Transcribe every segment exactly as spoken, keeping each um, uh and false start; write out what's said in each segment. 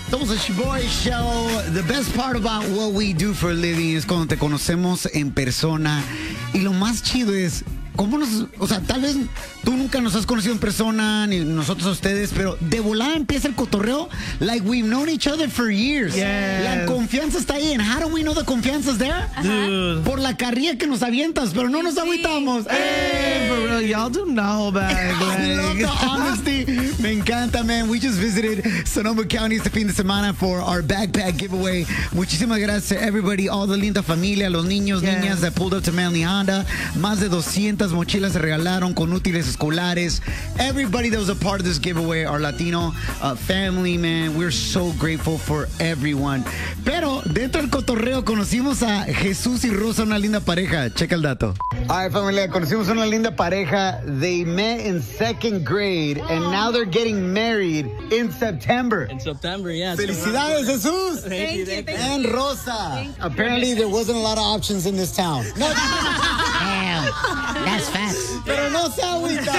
Somos el Shoboy Show. The best part about what we do for a living es cuando te conocemos en persona. Y lo más chido es cómo nos... O sea, tal vez tú nunca nos has conocido en persona, ni nosotros a ustedes, pero de volada empieza el cotorreo like we've known each other for years. Yes. La confianza está ahí. And how do we know the confianza is there? Dude. Por la carrilla que nos avientas, pero no nos agüitamos. Hey, for real, y'all do not hold back. I love the Like. honesty. Me encanta, man. We just visited Sonoma County este fin de semana for our backpack giveaway. Muchísimas gracias to everybody, all the linda familia, los niños, Yes. niñas that pulled up to Manly Honda. Más de doscientas mochilas se regalaron con útiles escolares. Everybody that was a part of this giveaway, our Latino uh, family, man. We're so grateful for everyone. Pero dentro del cotorreo conocimos a Jesús y Rosa, una linda pareja. Checa el dato. All right, familia, conocimos una linda pareja. They met in second grade and now they're getting married in September. In September, yeah. Felicidades, Jesús. Thank you, thank you. And Rosa. Apparently, there wasn't a lot of options in this town. No, Damn, that's facts. pero no se agüita.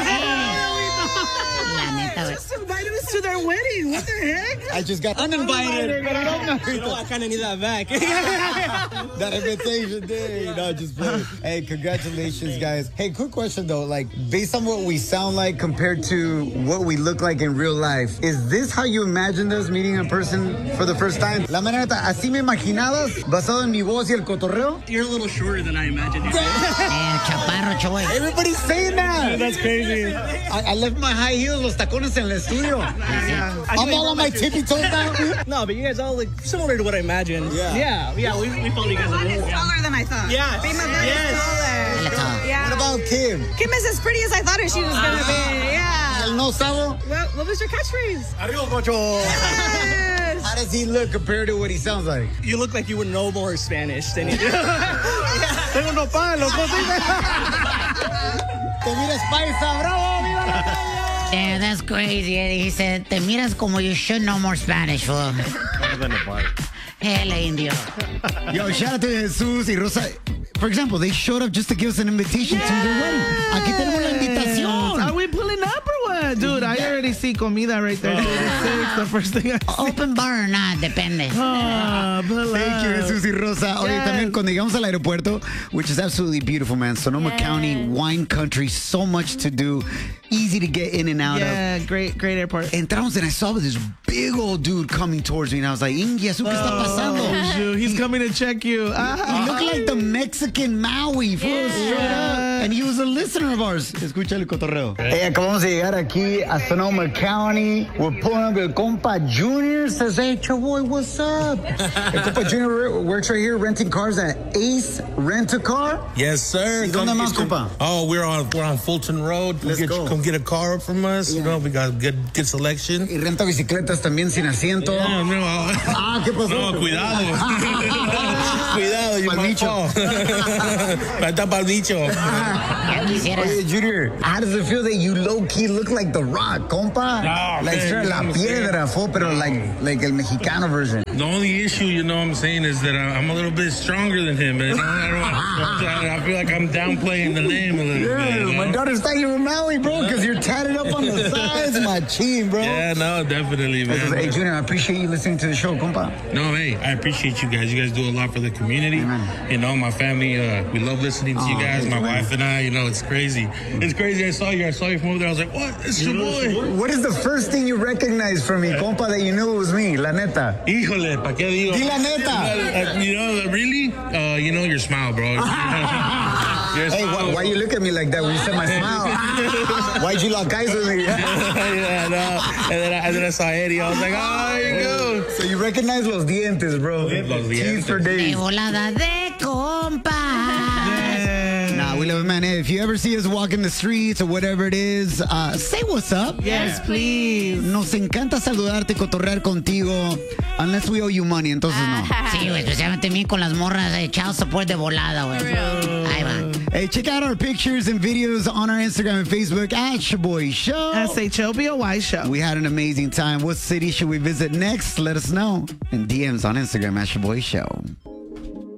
La neta, güey. Just invited us to their wedding. What the heck? I just got uninvited. Pero no me You know, I agüita. kind of need that back. That invitation day. No, just play. Hey, congratulations, guys. Hey, quick question though. Like, based on what we sound like compared to what we look like in real life, is this how you imagined us meeting in person for the first time? La manera, así me imaginabas, basado en mi voz y el cotorreo? You're a little shorter than I imagined. You. Eh, chaparro, choy. Everybody's saying that. That's crazy. I, I left my high heels, los tacones en el estudio. I'm all on my tippy toes now. No, but you guys all look similar to what I imagined. Yeah. Yeah, yeah, we, we followed you guys. Son a is little. taller than I thought. Yes. Big Mama Yes. is taller. Dale todo. Yeah. What about Kim? Kim is as pretty as I thought she was gonna be. Yeah. El no sabo? What, what was your catchphrase? Arriba, Cocho. Yes. How does he look compared to what he sounds like? You look like you would know more Spanish than you do. Tengo unos palos, Te miras paisa, bravo, viva la calle. Yeah, that's crazy, Eddie. He said, te miras como you should know more Spanish, fool. Hell, indio. Yo, shout out to Jesus y Rosa. For example, they showed up just to give us an invitation to their wedding. Aquí tenemos la invitación. Are we pulling up or what? Dude, I already see comida right there. It's the first thing I see. Open bar or not, depende. Oh, pull Thank you, up. Jesus y Rosa. Oye, Yes. también cuando llegamos al aeropuerto, which is absolutely beautiful, man. Sonoma Yes. County, wine country, so much to do, easy to get in and out of. Yeah, great, great airport. Entramos and I saw this big old dude coming towards me, and I was like, Ingia, ¿qué está pasando? Oh, shoot, he's coming to check you. Ah. He looked like the Mexican Maui, fool, straight up. And he was a listener of ours. Escucha el cotorreo. Hey, acabamos de llegar aquí a Sonoma County. We're pulling up el compa Junior. Says, hey, Chaboy, what's up? El compa Junior works right here renting cars at Ace Rent-A-Car. Yes, sir. ¿Y dónde más, compa? Oh, we're on we're on Fulton Road. Let's get, go. Come get a car up from us. You Yeah. know, we got good good selection. Y renta bicicletas también sin asiento. No, no. Ah, ¿qué pasó? No, cuidado. Cuidado, you Pa'l might nicho. fall. Falta pa'l nicho. Ya quisieras. Oye, Junior, how does it feel that you low-key look like The Rock, compa? No, like, man, straight you know La what I'm saying? Piedra, fool, pero like, like el mexicano version. The only issue, you know what I'm saying, is that I- I'm a little bit stronger than him. Man. I, don't, I, I feel like I'm downplaying the name a little Yeah, bit. You my know? daughter's thinking from Maui, bro, because you're tatted up on the sides, my chin, bro. Yeah, no, definitely, Hey, man. Junior, I appreciate you listening to the show, compa. No, hey, I appreciate you guys. You guys do a lot for the community. Amen. You know, my family, uh, we love listening to Oh, you guys. thank My you, man. wife and I, you know, it's crazy. It's crazy. I saw you. I saw you from over there. I was like, what? It's your boy. What is the first thing you recognized from me, compa, that you knew it was me, la neta? Híjole, ¿pa' qué digo? Di la neta. Uh, you know, really? Uh, you know, your smile, bro. Your Hey, smile. why, why you look at me like that when you said my smile? Why'd you lock eyes with me? yeah, no. And then, I, and then I saw Eddie. I was like, oh, there you go. So you recognize los dientes, bro. Los Teeth dientes. for De days. volada de compa. Nah, we love it, man. Hey, if you ever see us walking the streets or whatever it is, uh, say what's up. Yes, please. Nos encanta saludarte, cotorrear contigo. Unless we owe you money, entonces no. Sí, güey, especialmente a mí con las morras de child support de volada, güey. Ahí va. Hey, check out our pictures and videos on our Instagram and Facebook at Shoboy Show. S H O B O Y show. We had an amazing time. What city should we visit next? Let us know. And D Ms on Instagram at Shoboy Show.